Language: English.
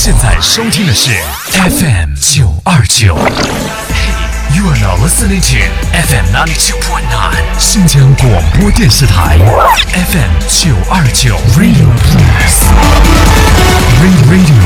现在收听的是 FM 929。You are now listening to FM 92.9新疆广播电视台 FM 929 Radio Plus Radio